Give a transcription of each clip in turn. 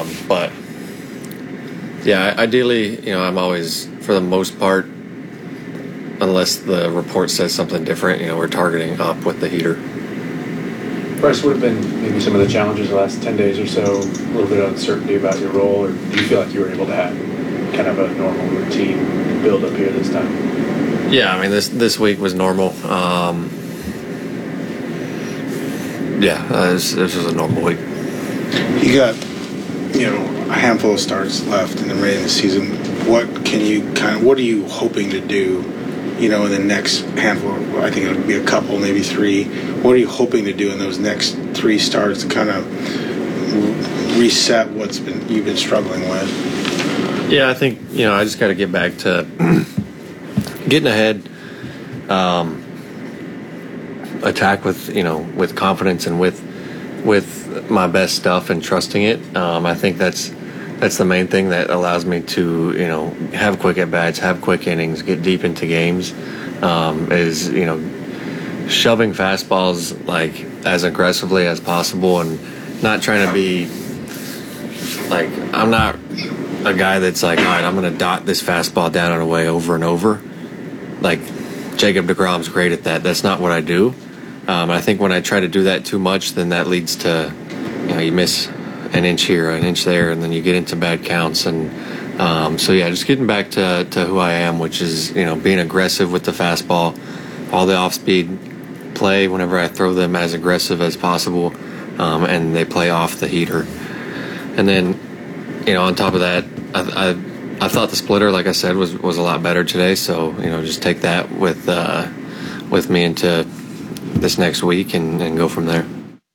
But yeah, ideally, I'm always, for the most part, unless the report says something different, we're targeting up with the heater. Bryce, what have been maybe some of the challenges the last 10 days or so? A little bit of uncertainty about your role, or do you feel like you were able to have kind of a normal routine build up here this time? Yeah, this week was normal. This was a normal week. You got, a handful of starts left in the remaining of the season. What are you hoping to do, in the next handful? I think it'll be a couple, maybe three. What are you hoping to do in those next three starts to kind of reset you've been struggling with? Yeah, I think, I just got to get back to getting ahead, attack with confidence and with my best stuff and trusting it. I think that's the main thing that allows me to, have quick at-bats, have quick innings, get deep into games, is, shoving fastballs, like, as aggressively as possible and not trying to be, like, I'm not a guy that's like, all right, I'm going to dot this fastball down and away over and over. Like, Jacob deGrom's great at that. That's not what I do. I think when I try to do that too much, then that leads to, you miss an inch here, an inch there, and then you get into bad counts. And just getting back to who I am, which is, being aggressive with the fastball, all the off-speed play whenever I throw them as aggressive as possible, and they play off the heater. And then, on top of that, I thought the splitter, like I said, was a lot better today. So, just take that with me into this next week and go from there.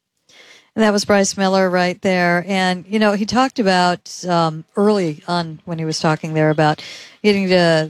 And that was Bryce Miller right there. And, he talked about early on when he was talking there about getting to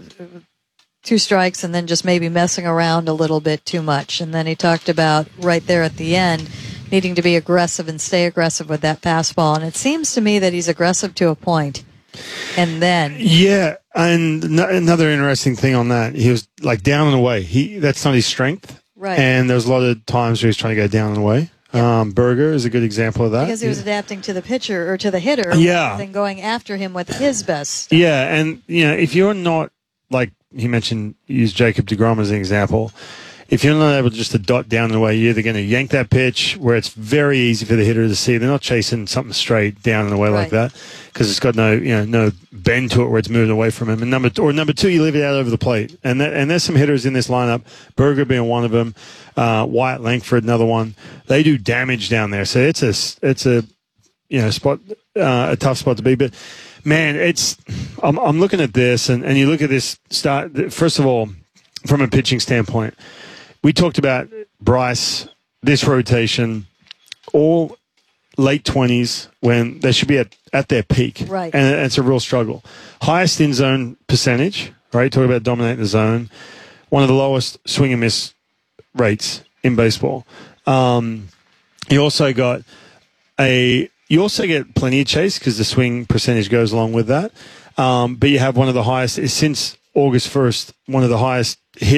2 strikes and then just maybe messing around a little bit too much. And then he talked about right there at the end needing to be aggressive and stay aggressive with that fastball. And it seems to me that he's aggressive to a point. And then... Yeah, and another interesting thing on that, he was like down and away. That's not his strength. Right. And there's a lot of times where he's trying to go down and away. Yep. Berger is a good example of that. Because he was adapting to the pitcher or to the hitter rather than going after him with his best stuff. Yeah, and if you're not, like he mentioned, use Jacob deGrom as an example, if you're not able just to dot down and away, you're either going to yank that pitch where it's very easy for the hitter to see. They're not chasing something straight down and away like that because it's got no bend to it where it's moving away from him. And number two, you leave it out over the plate. And there's some hitters in this lineup, Berger being one of them, Wyatt Langford, another one. They do damage down there. So it's a spot, a tough spot to be. But man, I'm looking at this and you look at this start. First of all, from a pitching standpoint, we talked about Bryce, this rotation, all late 20s when they should be at their peak. Right. And it's a real struggle. Highest in-zone percentage, right? Talk about dominating the zone. One of the lowest swing and miss rates in baseball. You also get plenty of chase because the swing percentage goes along with that. But you have one of the highest, since August 1st, one of the highest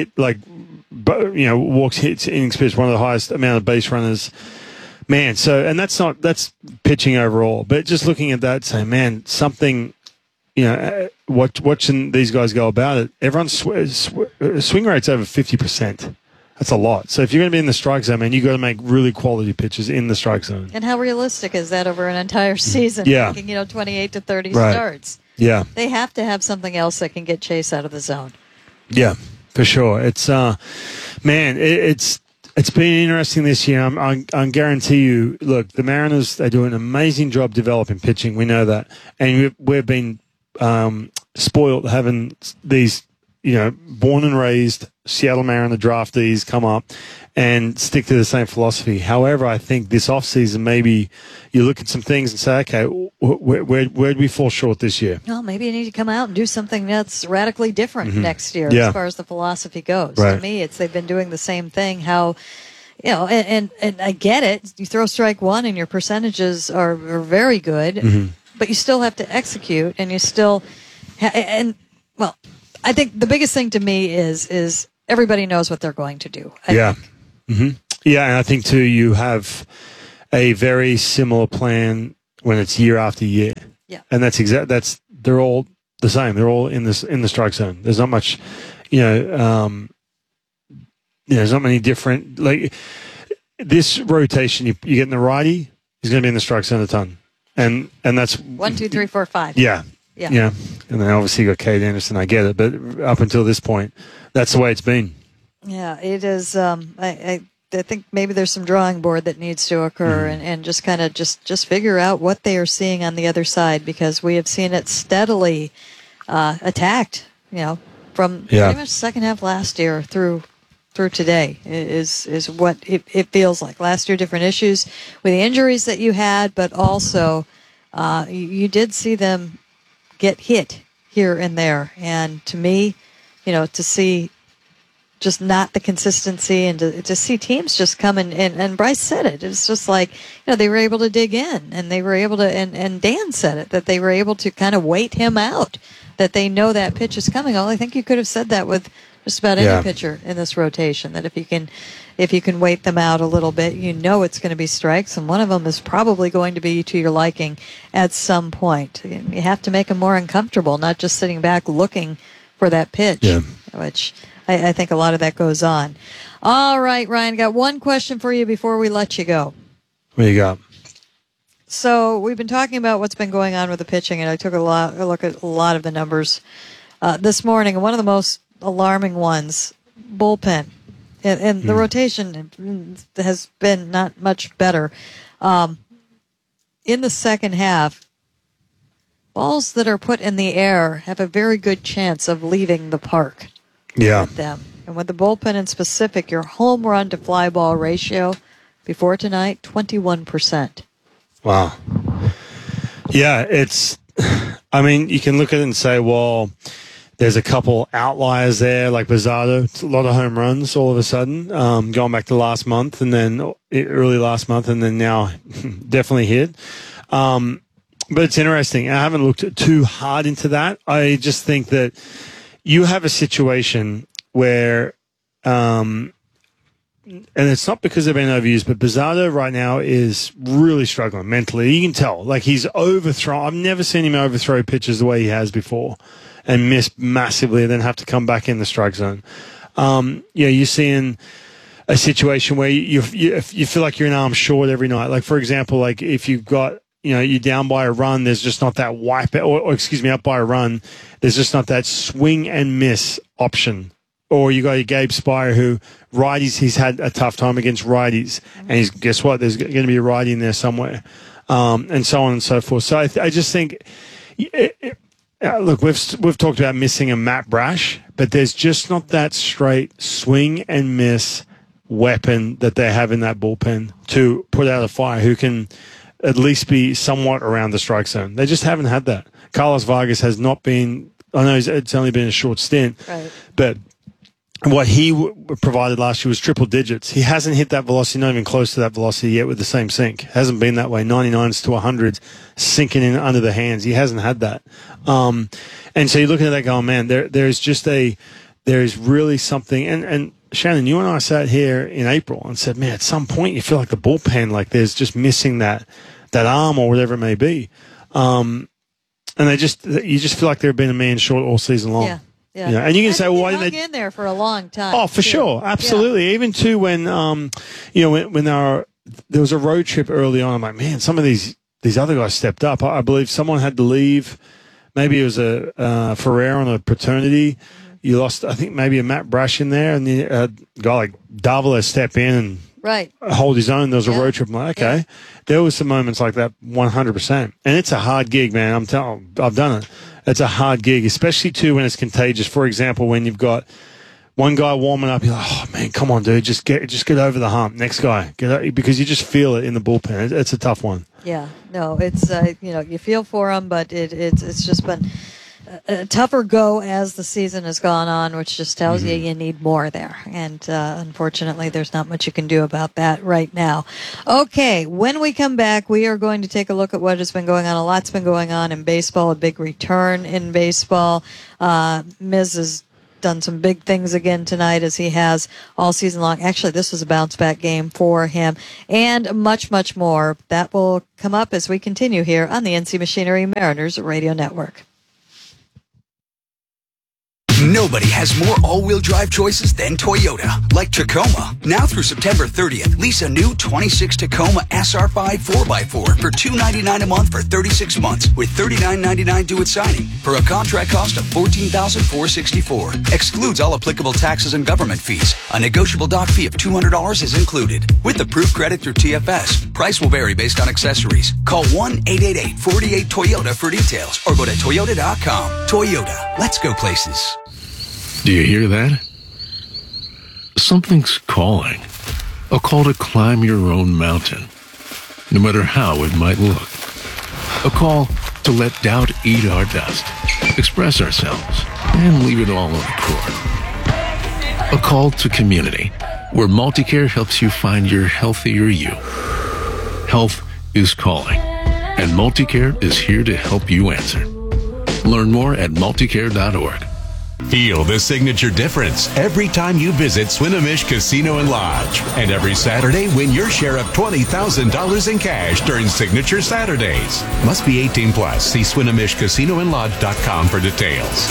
walks, hits, innings pitched, one of the highest amount of base runners. Man, and that's pitching overall. But just looking at that, saying, man, something, watching these guys go about it, everyone's swing rate's over 50%. That's a lot. So if you're going to be in the strike zone, man, you got to make really quality pitches in the strike zone. And how realistic is that over an entire season? Yeah. Making, 28 to 30 starts. Yeah. They have to have something else that can get Chase out of the zone. Yeah, for sure. It's man, it's been interesting this year. I guarantee you. Look, the Mariners, they do an amazing job developing pitching. We know that, and we've been spoiled having these, born and raised Seattle Mariner draftees come up and stick to the same philosophy. However, I think this offseason, maybe you look at some things and say, okay, where'd we fall short this year? Well, maybe you need to come out and do something that's radically different next year as far as the philosophy goes. Right. To me, they've been doing the same thing. How, and I get it. You throw strike one and your percentages are very good, but you still have to execute, and you still, I think the biggest thing to me is everybody knows what they're going to do. I think. Yeah, and I think, too, you have a very similar plan when it's year after year. Yeah. And they're all the same. They're all in the strike zone. There's not much, there's not many different, like this rotation, you get in the righty, he's going to be in the strike zone a ton. And that's 1, 2, 3, 4, 5. Yeah. Yeah. Yeah. And then obviously you got Kate Anderson. I get it. But up until this point, that's the way it's been. Yeah, it is. I think maybe there's some drawing board that needs to occur and just kind of just figure out what they are seeing on the other side, because we have seen it steadily attacked, from pretty much second half last year through today is what it feels like. Last year, different issues with the injuries that you had, but also you did see them get hit here and there. And to me, to see just not the consistency and to see teams just come and Bryce said it. It's just like, they were able to dig in and they were able to, and Dan said it, that they were able to kind of wait him out, that they know that pitch is coming. I think you could have said that with just about any pitcher in this rotation, that if you can wait them out a little bit, it's going to be strikes, and one of them is probably going to be to your liking at some point. You have to make them more uncomfortable, not just sitting back looking for that pitch, which I think a lot of that goes on. All right, Ryan, got one question for you before we let you go. What you got? So we've been talking about what's been going on with the pitching, and I took a look at a lot of the numbers this morning, and one of the most alarming ones, bullpen. And the rotation has been not much better. In the second half, balls that are put in the air have a very good chance of leaving the park. Yeah. With them. And with the bullpen in specific, your home run to fly ball ratio before tonight, 21%. Wow. Yeah, you can look at it and say, well, there's a couple outliers there, like Bizzardo, a lot of home runs all of a sudden, going back to last month and then early last month and then now definitely hit. But it's interesting. I haven't looked too hard into that. I just think that you have a situation where, and it's not because they've been overused, but Bizzardo right now is really struggling mentally. You can tell, like he's overthrown. I've never seen him overthrow pitches the way he has before and miss massively and then have to come back in the strike zone. You're seeing a situation where you feel like you're an arm short every night. Like, for example, like if you've got, you're down by a run, there's just not that wipe, up by a run, there's just not that swing and miss option. Or you got your Gabe Spire, who righties, he's had a tough time against righties. And guess what? There's going to be a righty in there somewhere. And so on and so forth. So I just think, look, we've talked about missing a Matt Brash, but there's just not that straight swing and miss weapon that they have in that bullpen to put out a fire who can at least be somewhat around the strike zone. They just haven't had that. Carlos Vargas has not been, I know it's only been a short stint, right, but what he provided last year was triple digits. He hasn't hit that velocity, not even close to that velocity yet with the same sink. Hasn't been that way. 99s to 100s sinking in under the hands. He hasn't had that. And so you're looking at that going, man, there's really something. And Shannon, you and I sat here in April and said, man, at some point you feel like the bullpen, like there's just missing that arm or whatever it may be. And you just feel like they've been a man short all season long. Yeah. Yeah. And you can say, well, why didn't they hung in there for a long time? Oh, for sure. Absolutely. Yeah. Even too when, when there was a road trip early on, I'm like, man, some of these other guys stepped up. I believe someone had to leave. Maybe it was a Ferrer on a paternity. You lost, I think, maybe a Matt Brash in there, and a guy like Davila step in and hold his own. There was a road trip. I'm like, okay. Yeah. There was some moments like that, 100%. And it's a hard gig, man. I've done it. It's a hard gig, especially too when it's contagious. For example, when you've got one guy warming up, you're like, oh man, come on, dude, just get over the hump. Next guy, because you just feel it in the bullpen. It's a tough one. Yeah, no, it's you feel for them, but it's just been a tougher go as the season has gone on, which just tells you need more there. And unfortunately, there's not much you can do about that right now. Okay, when we come back, we are going to take a look at what has been going on. A lot's been going on in baseball, a big return in baseball. Miz is done some big things again tonight, as he has all season long. Actually, this was a bounce-back game for him, and much, much more. That will come up as we continue here on the NC Machinery Mariners Radio Network. Nobody has more all-wheel drive choices than Toyota, like Tacoma. Now through September 30th, lease a new 26 Tacoma SR5 4x4 for $299 a month for 36 months with $39.99 due at signing for a contract cost of $14,464. Excludes all applicable taxes and government fees. A negotiable dock fee of $200 is included. With approved credit through TFS, price will vary based on accessories. Call 1-888-48-TOYOTA for details or go to Toyota.com. Toyota, let's go places. Do you hear that? Something's calling. A call to climb your own mountain, no matter how it might look. A call to let doubt eat our dust, express ourselves, and leave it all on the court. A call to community, where Multicare helps you find your healthier you. Health is calling, and Multicare is here to help you answer. Learn more at multicare.org. Feel the signature difference every time you visit Swinomish Casino and Lodge. And every Saturday, win your share of $20,000 in cash during Signature Saturdays. Must be 18 plus. See SwinomishCasinoandLodge.com for details.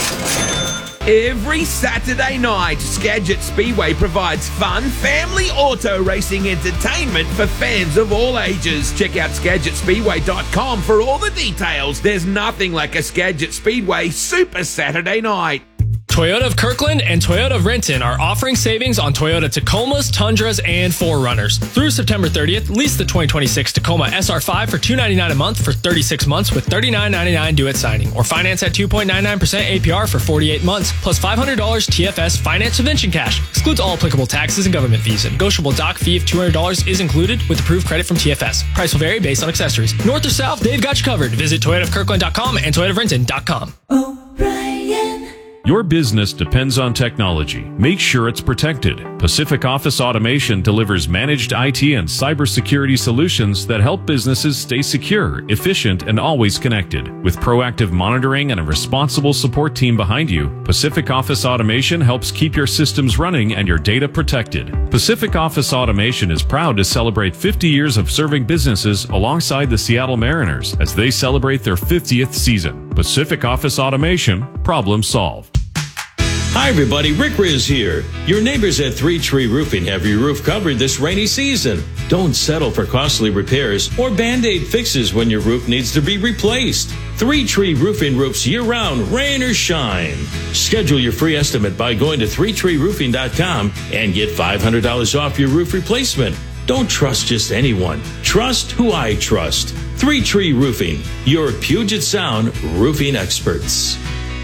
Every Saturday night, Skagit Speedway provides fun family auto racing entertainment for fans of all ages. Check out SkagitSpeedway.com for all the details. There's nothing like a Skagit Speedway Super Saturday night. Toyota of Kirkland and Toyota of Renton are offering savings on Toyota Tacomas, Tundras, and 4Runners. Through September 30th, lease the 2026 Tacoma SR5 for $299 a month for 36 months with $39.99 due at signing, or finance at 2.99% APR for 48 months, plus $500 TFS finance subvention cash. Excludes all applicable taxes and government fees. A negotiable dock fee of $200 is included with approved credit from TFS. Price will vary based on accessories. North or south, they've got you covered. Visit ToyotaofKirkland.com and ToyotaofRenton.com. Your business depends on technology. Make sure it's protected. Pacific Office Automation delivers managed IT and cybersecurity solutions that help businesses stay secure, efficient, and always connected. With proactive monitoring and a responsible support team behind you, Pacific Office Automation helps keep your systems running and your data protected. Pacific Office Automation is proud to celebrate 50 years of serving businesses alongside the Seattle Mariners as they celebrate their 50th season. Pacific Office Automation, problem solved. Hi everybody, Rick Riz here. Your neighbors at Three Tree Roofing have your roof covered this rainy season. Don't settle for costly repairs or Band-Aid fixes when your roof needs to be replaced. Three Tree Roofing roofs year-round, rain or shine. Schedule your free estimate by going to threetreeroofing.com and get $500 off your roof replacement. Don't trust just anyone. Trust who I trust. Three Tree Roofing, your Puget Sound roofing experts.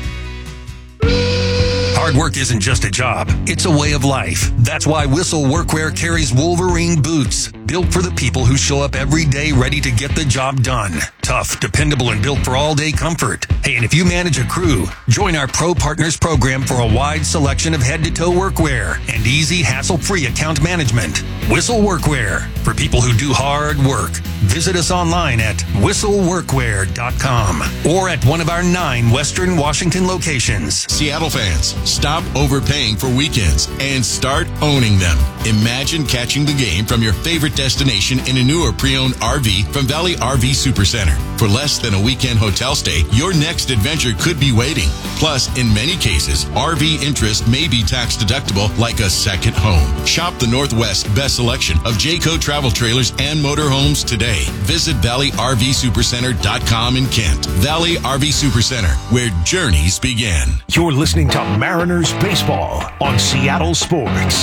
Hard work isn't just a job, it's a way of life. That's why Whistle Workwear carries Wolverine boots, built for the people who show up every day ready to get the job done. Tough, dependable, and built for all-day comfort. Hey, and if you manage a crew, join our Pro Partners program for a wide selection of head-to-toe workwear and easy, hassle-free account management. Whistle Workwear, for people who do hard work. Visit us online at whistleworkwear.com or at one of our 9 Western Washington locations. Seattle fans, stop overpaying for weekends and start owning them. Imagine catching the game from your favorite destination in a new or pre-owned RV from Valley RV Supercenter. For less than a weekend hotel stay, your next adventure could be waiting. Plus, in many cases, RV interest may be tax deductible like a second home. Shop the Northwest's best selection of Jayco travel trailers and motorhomes today. Visit ValleyRVSupercenter.com in Kent. Valley RV Supercenter, where journeys begin. You're listening to Mariners Baseball on Seattle Sports.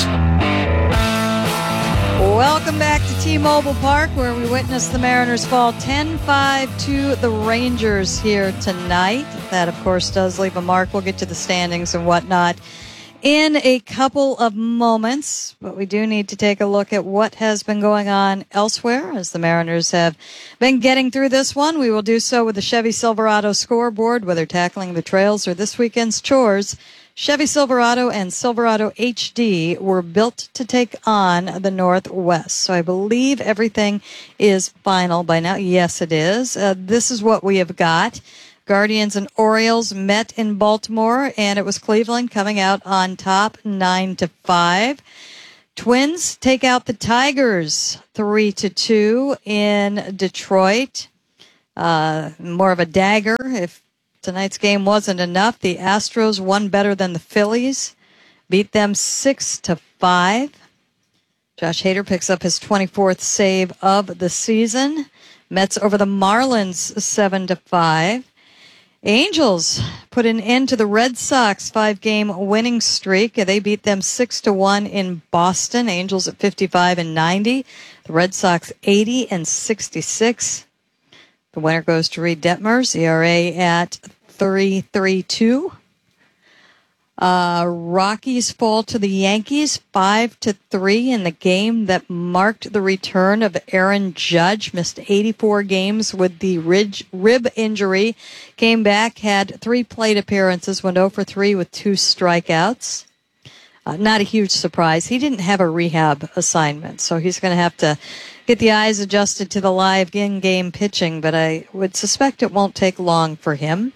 Welcome back to T-Mobile Park, where we witnessed the Mariners fall 10-5 to the Rangers here tonight. That, of course, does leave a mark. We'll get to the standings and whatnot in a couple of moments, but we do need to take a look at what has been going on elsewhere as the Mariners have been getting through this one. We will do so with the Chevy Silverado scoreboard, whether tackling the trails or this weekend's chores. Chevy Silverado and Silverado HD were built to take on the Northwest. So I believe everything is final by now. Yes, it is. This is what we have got. Guardians and Orioles met in Baltimore, and it was Cleveland coming out on top 9-5. Twins take out the Tigers 3-2 in Detroit. More of a dagger. If tonight's game wasn't enough, the Astros won better than the Phillies, beat them 6-5. Josh Hader picks up his 24th save of the season. Mets over the Marlins 7-5. Angels put an end to the Red Sox 5-game winning streak. They beat them 6-1 in Boston. Angels at 55-90. The Red Sox 80-66. The winner goes to Reed Detmers, ERA at 3.32. Rockies fall to the Yankees 5-3 in the game that marked the return of Aaron Judge. Missed 84 games with the rib injury. Came back, had 3 plate appearances, went 0 for 3 with 2 strikeouts. Not a huge surprise. He didn't have a rehab assignment, so he's going to have to get the eyes adjusted to the live in-game pitching, but I would suspect it won't take long for him.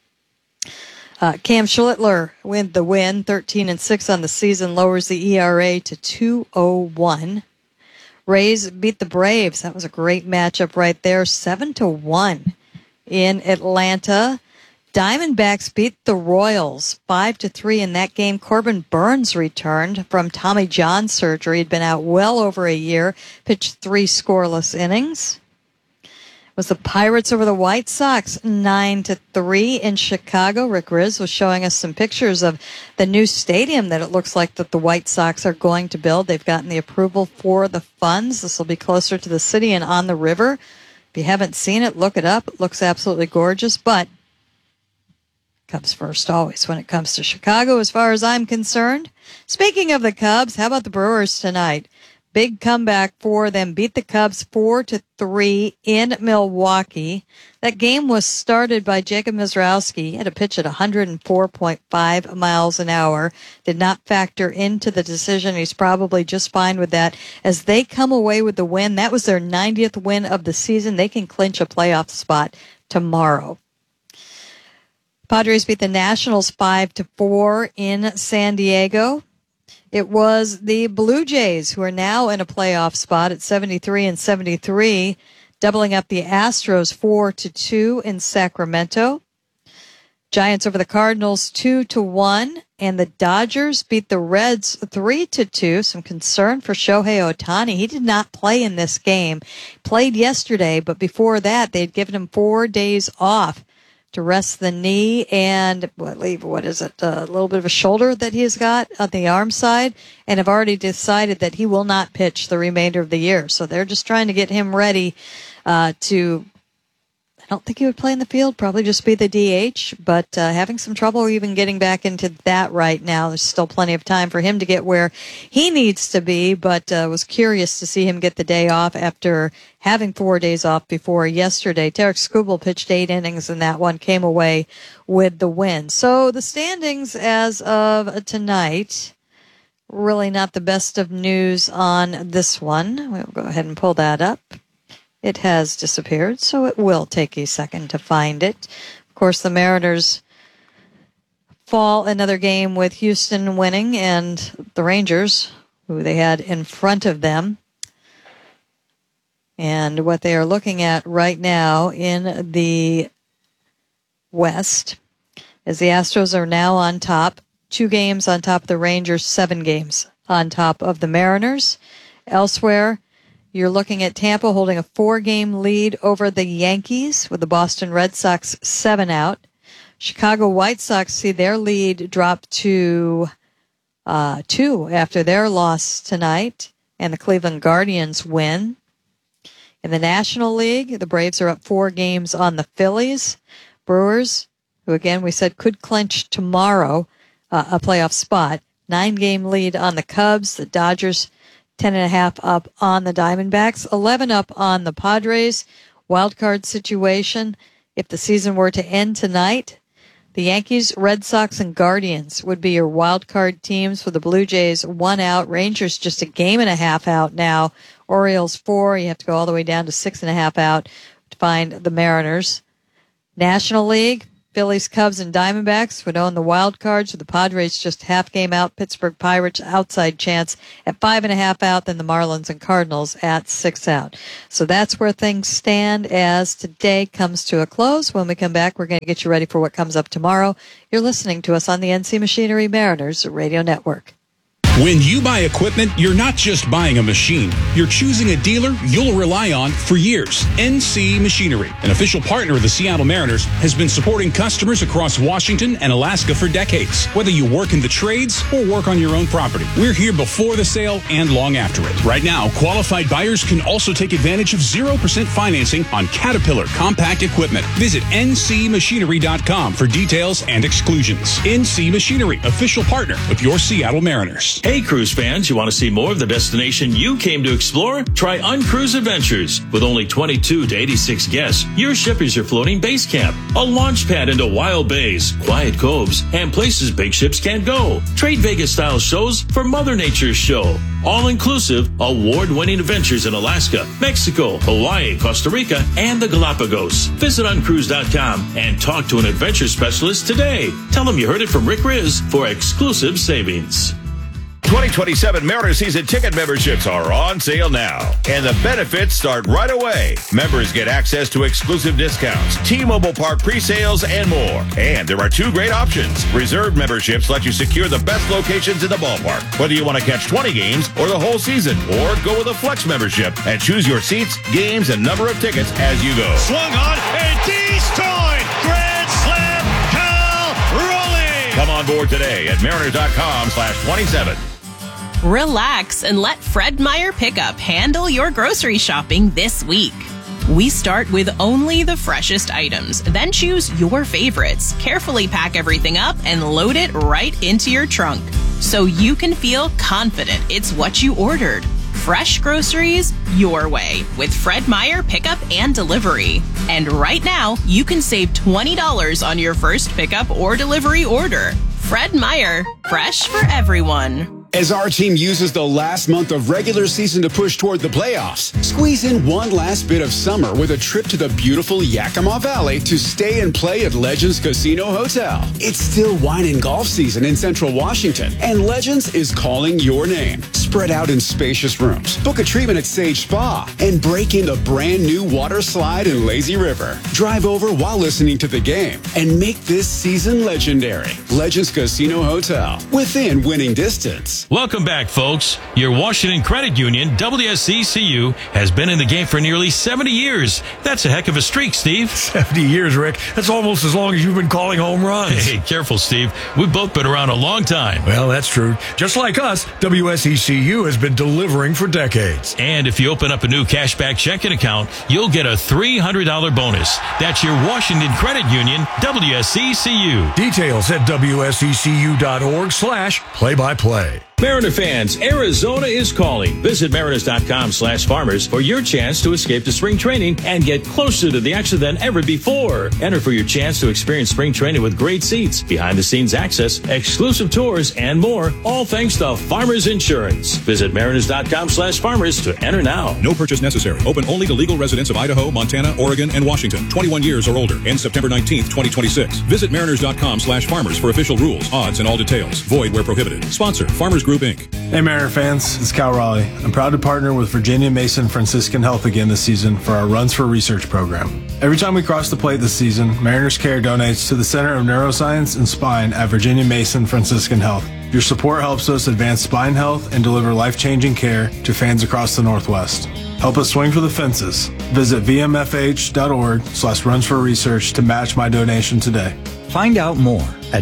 Cam Schlittler with the win, 13-6 on the season, lowers the ERA to 2.01. Rays beat the Braves. That was a great matchup right there, 7-1 in Atlanta. Diamondbacks beat the Royals 5-3 in that game. Corbin Burns returned from Tommy John surgery. He'd been out well over a year, pitched 3 scoreless innings. It was the Pirates over the White Sox 9-3 in Chicago. Rick Riz was showing us some pictures of the new stadium that it looks like that the White Sox are going to build. They've gotten the approval for the funds. This will be closer to the city and on the river. If you haven't seen it, look it up. It looks absolutely gorgeous, but Cubs first always when it comes to Chicago, as far as I'm concerned. Speaking of the Cubs, how about the Brewers tonight? Big comeback for them. Beat the Cubs 4-3 in Milwaukee. That game was started by Jacob Mizrowski. He had a pitch at 104.5 miles an hour. Did not factor into the decision. He's probably just fine with that. As they come away with the win, that was their 90th win of the season. They can clinch a playoff spot tomorrow. Padres beat the Nationals 5-4 in San Diego. It was the Blue Jays who are now in a playoff spot at 73-73, doubling up the Astros 4-2 in Sacramento. Giants over the Cardinals 2-1, and the Dodgers beat the Reds 3-2. Some concern for Shohei Ohtani. He did not play in this game. Played yesterday, but before that, they'd given him 4 days off to rest the knee and a little bit of a shoulder that he's got on the arm side, and have already decided that he will not pitch the remainder of the year. So they're just trying to get him ready to. I don't think he would play in the field, probably just be the DH, but having some trouble even getting back into that right now. There's still plenty of time for him to get where he needs to be, but was curious to see him get the day off after having 4 days off before yesterday. Tarek Skubal pitched 8 innings in that one, came away with the win. So the standings as of tonight, really not the best of news on this one. We'll go ahead and pull that up. It has disappeared, so it will take a second to find it. Of course, the Mariners fall another game with Houston winning, and the Rangers, who they had in front of them. And what they are looking at right now in the West is the Astros are now on top, 2 games on top of the Rangers, 7 games on top of the Mariners. Elsewhere, you're looking at Tampa holding a 4-game lead over the Yankees with the Boston Red Sox 7 out. Chicago White Sox see their lead drop to 2 after their loss tonight, and the Cleveland Guardians win. In the National League, the Braves are up 4 games on the Phillies. Brewers, who again we said could clinch tomorrow a playoff spot, 9-game lead on the Cubs. The Dodgers 10.5 up on the Diamondbacks, 11 up on the Padres. Wild card situation, if the season were to end tonight, the Yankees, Red Sox, and Guardians would be your wild card teams, with the Blue Jays 1 out. Rangers just a 1.5 games out now. Orioles 4. You have to go all the way down to 6.5 out to find the Mariners. National League, Phillies, Cubs, and Diamondbacks would own the wild cards, with the Padres just half game out, Pittsburgh Pirates outside chance at 5.5 out, then the Marlins and Cardinals at 6 out. So that's where things stand as today comes to a close. When we come back, we're going to get you ready for what comes up tomorrow. You're listening to us on the NC Machinery Mariners Radio Network. When you buy equipment, you're not just buying a machine. You're choosing a dealer you'll rely on for years. NC Machinery, an official partner of the Seattle Mariners, has been supporting customers across Washington and Alaska for decades. Whether you work in the trades or work on your own property, we're here before the sale and long after it. Right now, qualified buyers can also take advantage of 0% financing on Caterpillar compact equipment. Visit ncmachinery.com for details and exclusions. NC Machinery, official partner of your Seattle Mariners. Hey, cruise fans, you want to see more of the destination you came to explore? Try Uncruise Adventures. With only 22 to 86 guests, your ship is your floating base camp, a launch pad into wild bays, quiet coves, and places big ships can't go. Trade Vegas-style shows for Mother Nature's show. All-inclusive, award-winning adventures in Alaska, Mexico, Hawaii, Costa Rica, and the Galapagos. Visit uncruise.com and talk to an adventure specialist today. Tell them you heard it from Rick Riz for exclusive savings. 2027 Mariners season ticket memberships are on sale now, and the benefits start right away. Members get access to exclusive discounts, T-Mobile Park pre-sales, and more. And there are 2 great options. Reserved memberships let you secure the best locations in the ballpark, whether you want to catch 20 games or the whole season, or go with a flex membership and choose your seats, games, and number of tickets as you go. Swung on, and destroyed! Grand slam, Cal Raleigh! Come on board today at mariners.com/27. Relax and let Fred Meyer Pickup handle your grocery shopping this week. We start with only the freshest items, then choose your favorites, carefully pack everything up, and load it right into your trunk so you can feel confident it's what you ordered. Fresh groceries your way with Fred Meyer Pickup and Delivery. And right now, you can save $20 on your first pickup or delivery order. Fred Meyer, fresh for everyone. As our team uses the last month of regular season to push toward the playoffs, squeeze in one last bit of summer with a trip to the beautiful Yakima Valley to stay and play at Legends Casino Hotel. It's still wine and golf season in Central Washington, and Legends is calling your name. Spread out in spacious rooms, book a treatment at Sage Spa, and break in the brand new water slide in Lazy River. Drive over while listening to the game and make this season legendary. Legends Casino Hotel, within winning distance. Welcome back, folks. Your Washington Credit Union, WSCCU, has been in the game for nearly 70 years. That's a heck of a streak, Steve. 70 years, Rick. That's almost as long as you've been calling home runs. Hey, careful, Steve. We've both been around a long time. Well, that's true. Just like us, WSECU has been delivering for decades. And if you open up a new cashback checking account, you'll get a $300 bonus. That's your Washington Credit Union, WSECU. Details at WSECU.org/play-by-play. Mariner fans, Arizona is calling. Visit mariners.com/farmers for your chance to escape to spring training and get closer to the action than ever before. Enter for your chance to experience spring training with great seats, behind-the-scenes access, exclusive tours, and more, all thanks to Farmers Insurance. Visit mariners.com/farmers to enter now. No purchase necessary. Open only to legal residents of Idaho, Montana, Oregon, and Washington. 21 years or older. Ends September 19th, 2026. Visit mariners.com/farmers for official rules, odds, and all details. Void where prohibited. Sponsor, Farmers Group, Inc. Hey, Mariner fans, it's Cal Raleigh. I'm proud to partner with Virginia Mason Franciscan Health again this season for our Runs for Research program. Every time we cross the plate this season, Mariners Care donates to the Center of Neuroscience and Spine at Virginia Mason Franciscan Health. Your support helps us advance spine health and deliver life-changing care to fans across the Northwest. Help us swing for the fences. Visit vmfh.org/runsforresearch to match my donation today. Find out more at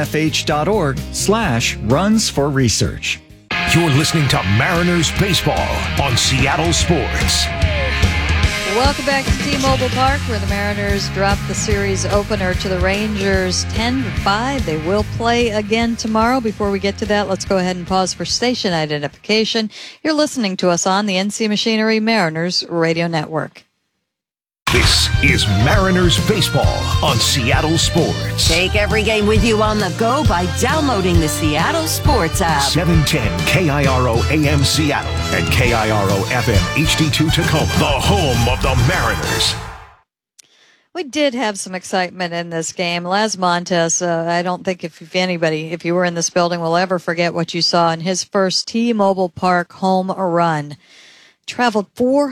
vmfh.org/runsforresearch. You're listening to Mariners Baseball on Seattle Sports. Welcome back to T-Mobile Park, where the Mariners dropped the series opener to the Rangers 10-5. They will play again tomorrow. Before we get to that, let's go ahead and pause for station identification. You're listening to us on the NC Machinery Mariners Radio Network. This is Mariners Baseball on Seattle Sports. Take every game with you on the go by downloading the Seattle Sports app. 710 KIRO AM Seattle and KIRO FM HD2 Tacoma, the home of the Mariners. We did have some excitement in this game. Les Montes, I don't think if anybody, if you were in this building, will ever forget what you saw in his first T-Mobile Park home run. Traveled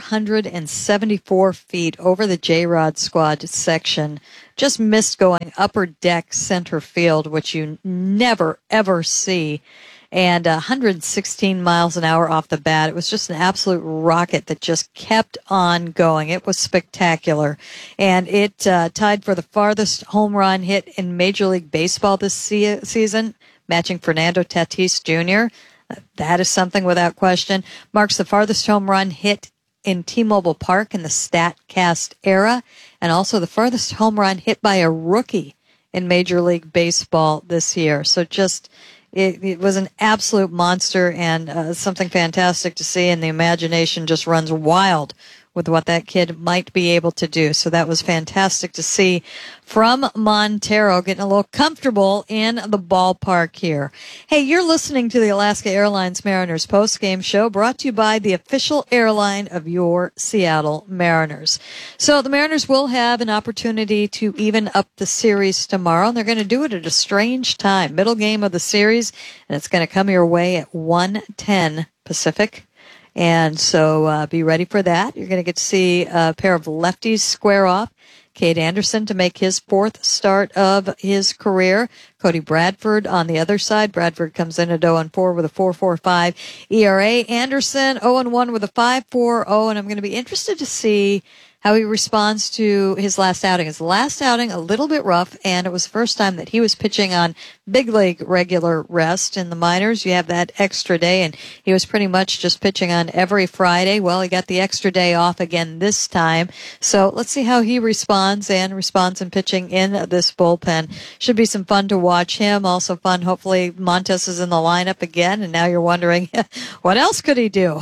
474 feet over the J-Rod squad section. Just missed going upper deck center field, which you never, ever see. And 116 miles an hour off the bat. It was just an absolute rocket that just kept on going. It was spectacular. And it tied for the farthest home run hit in Major League Baseball this season, matching Fernando Tatis Jr. That is something without question. Marks the farthest home run hit in T-Mobile Park in the StatCast era, and also the farthest home run hit by a rookie in Major League Baseball this year. So just... It was an absolute monster and something fantastic to see, and the imagination just runs wild with what that kid might be able to do. So that was fantastic to see from Montero, getting a little comfortable in the ballpark here. Hey, you're listening to the Alaska Airlines Mariners postgame show, brought to you by the official airline of your Seattle Mariners. So the Mariners will have an opportunity to even up the series tomorrow, and they're going to do it at a strange time, middle game of the series, and it's going to come your way at 1:10 Pacific. And so be ready for that. You're going to get to see a pair of lefties square off. Cade Anderson to make his fourth start of his career. Cody Bradford on the other side. Bradford comes in at 0-4 with a 4.45 ERA. Anderson 0-1 with a 5.40. And I'm going to be interested to see how he responds to his last outing. His last outing, a little bit rough, and it was the first time that he was pitching on big league regular rest. In the minors, you have that extra day, and he was pretty much just pitching on every Friday. Well, he got the extra day off again this time. So let's see how he responds in pitching in this bullpen. Should be some fun to watch him. Also fun, hopefully Montes is in the lineup again, and now you're wondering, what else could he do?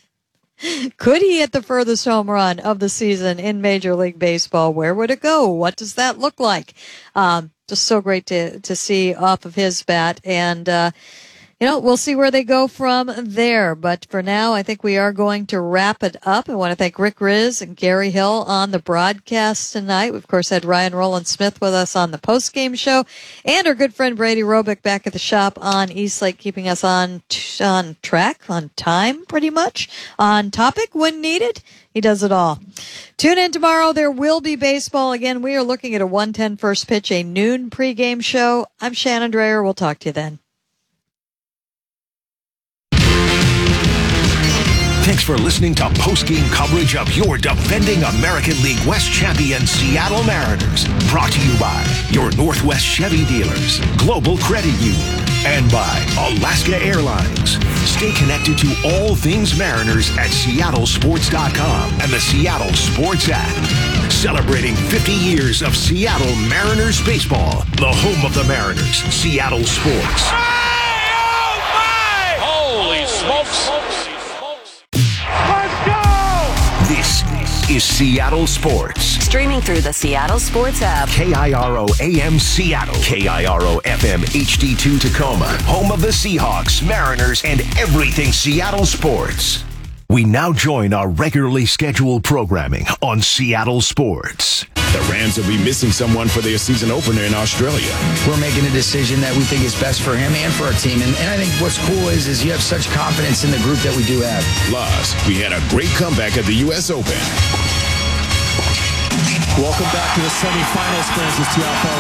Could he hit the furthest home run of the season in Major League Baseball? Where would it go? What does that look like? Just so great to see off of his bat. And, we'll see where they go from there. But for now, I think we are going to wrap it up. I want to thank Rick Riz and Gary Hill on the broadcast tonight. We, of course, had Ryan Rowland-Smith with us on the postgame show, and our good friend Brady Robick back at the shop on East Lake, keeping us on track, on time, pretty much, on topic when needed. He does it all. Tune in tomorrow. There will be baseball again. We are looking at a 1:10 first pitch, a noon pregame show. I'm Shannon Dreyer. We'll talk to you then. Thanks for listening to post-game coverage of your defending American League West champion Seattle Mariners. Brought to you by your Northwest Chevy dealers, Global Credit Union, and by Alaska Airlines. Stay connected to all things Mariners at seattlesports.com and the Seattle Sports app. Celebrating 50 years of Seattle Mariners baseball, the home of the Mariners, Seattle Sports. Holy smokes! This is Seattle Sports. Streaming through the Seattle Sports app. KIRO AM Seattle. KIRO FM HD2 Tacoma. Home of the Seahawks, Mariners, and everything Seattle sports. We now join our regularly scheduled programming on Seattle Sports. The Rams will be missing someone for their season opener in Australia. We're making a decision that we think is best for him and for our team. And I think what's cool is you have such confidence in the group that we do have. Plus, we had a great comeback at the U.S. Open. Welcome back to the semifinals, Francis Tiafoe.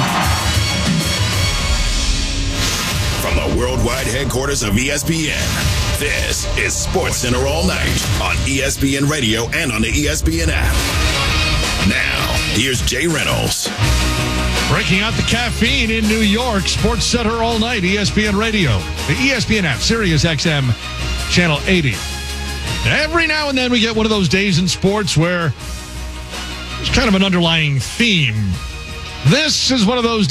From the worldwide headquarters of ESPN, this is SportsCenter All Night on ESPN Radio and on the ESPN app. Now, here's Jay Reynolds. Breaking out the caffeine in New York, SportsCenter All Night, ESPN Radio, the ESPN app, Sirius XM, Channel 80. Every now and then we get one of those days in sports where there's kind of an underlying theme. This is one of those